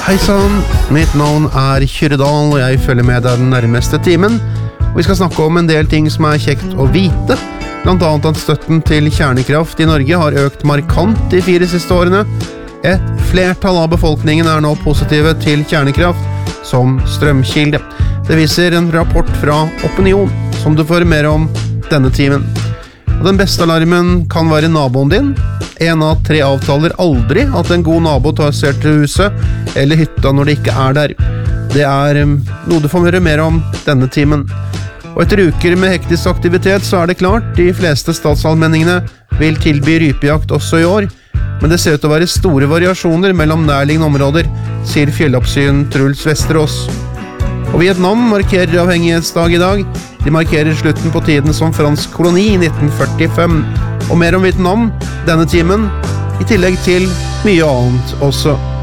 Hei sann, mitt navn Kyrre Dahl, og jeg følger med deg den nærmeste timen. Og vi skal snakke om en del ting som kjekt å vite. Blant annet at støtten til kjernekraft i Norge har økt markant de 4 siste årene. Et flertall av befolkningen nå positive til kjernekraft som strømkilde. Det viser en rapport fra Opinion, som du får mer om denne timen. Og den beste alarmen kan være naboen din. 1 av 3 avtaler aldri at en god nabo tar seg til huset eller hytta når det ikke der. Det noe du får høre mer om denne timen. Og etter uker med hektisk aktivitet så det klart, de fleste statsallmenningene vil tilby rypejakt også i år, men det ser ut til å være store variasjoner mellom nærliggende områder, sier fjelloppsyn Truls Vesterås. Og Vietnam markerer avhengighetsdag i dag. De markerer slutten på tiden som fransk koloni i 1945. Og mer om Vietnam denne timen, i tillegg til mye annet også.